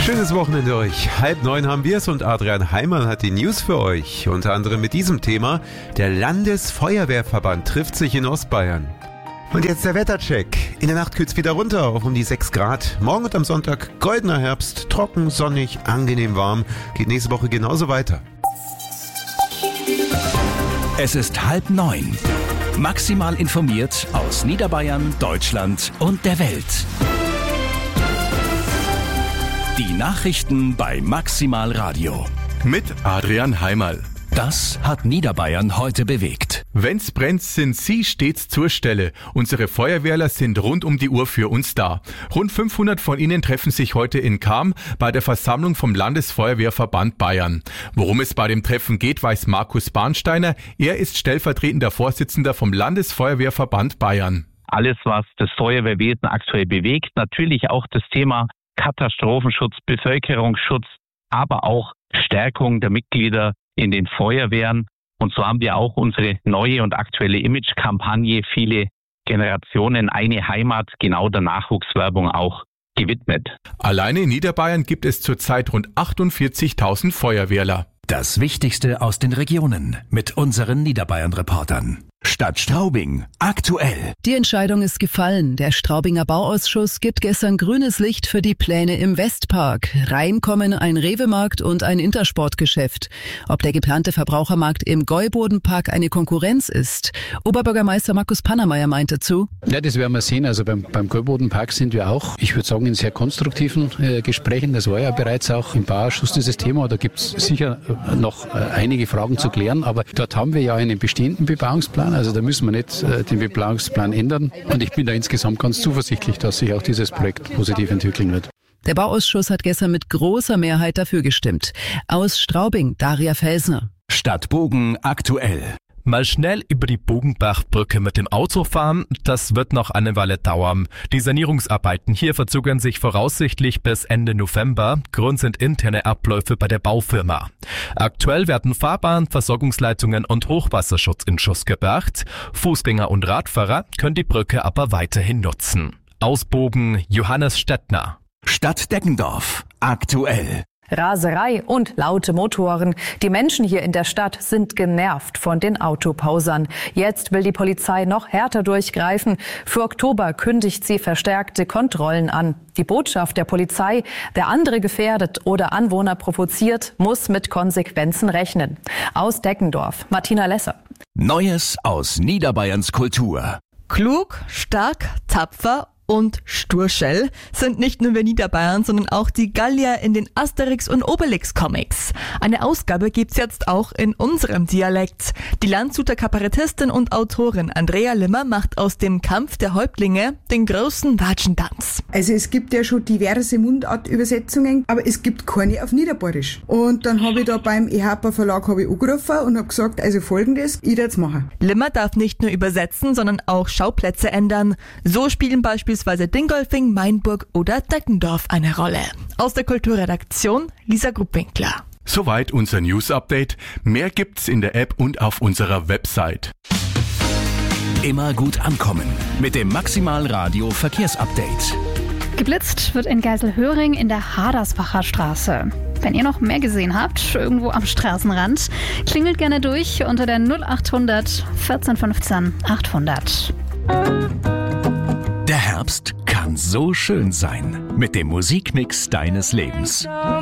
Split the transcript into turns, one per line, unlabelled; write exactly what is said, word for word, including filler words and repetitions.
Schönes Wochenende euch. Halb neun haben wir es und Adrian Heimann hat die News für euch. Unter anderem mit diesem Thema: Der Landesfeuerwehrverband trifft sich in Ostbayern. Und jetzt der Wettercheck. In der Nacht kühlt es wieder runter auf um die sechs Grad. Morgen und am Sonntag goldener Herbst, trocken, sonnig, angenehm warm. Geht nächste Woche genauso weiter.
Es ist halb neun. Maximal informiert aus Niederbayern, Deutschland und der Welt. Die Nachrichten bei Maximal Radio.
Mit Adrian Heimann.
Das hat Niederbayern heute bewegt.
Wenn's brennt, sind Sie stets zur Stelle. Unsere Feuerwehrler sind rund um die Uhr für uns da. Rund fünfhundert von ihnen treffen sich heute in Cham bei der Versammlung vom Landesfeuerwehrverband Bayern. Worum es bei dem Treffen geht, weiß Markus Bahnsteiner. Er ist stellvertretender Vorsitzender vom Landesfeuerwehrverband Bayern.
Alles, was das Feuerwehrwesen aktuell bewegt, natürlich auch das Thema Katastrophenschutz, Bevölkerungsschutz, aber auch Stärkung der Mitglieder in den Feuerwehren. Und so haben wir auch unsere neue und aktuelle Image-Kampagne Viele Generationen, eine Heimat, genau der Nachwuchswerbung auch gewidmet.
Alleine in Niederbayern gibt es zurzeit rund achtundvierzigtausend Feuerwehrler.
Das Wichtigste aus den Regionen mit unseren Niederbayern-Reportern. Stadt Straubing, aktuell.
Die Entscheidung ist gefallen. Der Straubinger Bauausschuss gibt gestern grünes Licht für die Pläne im Westpark. Reinkommen ein Rewe-Markt und ein Intersportgeschäft. Ob der geplante Verbrauchermarkt im Gäubodenpark eine Konkurrenz ist? Oberbürgermeister Markus Pannermeier meint dazu:
Ja, das werden wir sehen. Also beim, beim Gäubodenpark sind wir auch, ich würde sagen, in sehr konstruktiven äh, Gesprächen. Das war ja bereits auch im Bauausschuss dieses Thema. Da gibt es sicher noch äh, einige Fragen zu klären. Aber dort haben wir ja einen bestehenden Bebauungsplan. Also da müssen wir nicht äh, den Bebauungsplan ändern. Und ich bin da insgesamt ganz zuversichtlich, dass sich auch dieses Projekt positiv entwickeln wird.
Der Bauausschuss hat gestern mit großer Mehrheit dafür gestimmt. Aus Straubing, Daria Felsner.
Stadt Bogen, aktuell.
Mal schnell über die Bogenbachbrücke mit dem Auto fahren, das wird noch eine Weile dauern. Die Sanierungsarbeiten hier verzögern sich voraussichtlich bis Ende November. Grund sind interne Abläufe bei der Baufirma. Aktuell werden Fahrbahn, Versorgungsleitungen und Hochwasserschutz in Schuss gebracht. Fußgänger und Radfahrer können die Brücke aber weiterhin nutzen. Aus Bogen, Johannes Stettner.
Stadt Deggendorf, aktuell.
Raserei und laute Motoren. Die Menschen hier in der Stadt sind genervt von den Autopausern. Jetzt will die Polizei noch härter durchgreifen. Für Oktober kündigt sie verstärkte Kontrollen an. Die Botschaft der Polizei: Wer andere gefährdet oder Anwohner provoziert, muss mit Konsequenzen rechnen. Aus Deggendorf, Martina Lesser.
Neues aus Niederbayerns Kultur.
Klug, stark, tapfer und Sturschell sind nicht nur wir Niederbayern, sondern auch die Gallier in den Asterix- und Obelix-Comics. Eine Ausgabe gibt's jetzt auch in unserem Dialekt. Die Landshuter Kabarettistin und Autorin Andrea Limmer macht aus dem Kampf der Häuptlinge den großen Watschentanz.
Also es gibt ja schon diverse Mundartübersetzungen, aber es gibt keine auf Niederbayerisch. Und dann habe ich da beim E H P A Verlag habe ich angerufen und habe gesagt, also folgendes, ich werde es machen.
Limmer darf nicht nur übersetzen, sondern auch Schauplätze ändern. So spielen beispielsweise Beispielsweise Dingolfing, Mainburg oder Deggendorf eine Rolle. Aus der Kulturredaktion Lisa Gruppwinkler.
Soweit unser News-Update. Mehr gibt's in der App und auf unserer Website.
Immer gut ankommen mit dem Maximal Radio Verkehrsupdate.
Geblitzt wird in Geiselhöring in der Hadersbacher Straße. Wenn ihr noch mehr gesehen habt, irgendwo am Straßenrand, klingelt gerne durch unter der null achthundert vierzehn fünfzehn achthundert.
Der Herbst kann so schön sein mit dem Musikmix deines Lebens.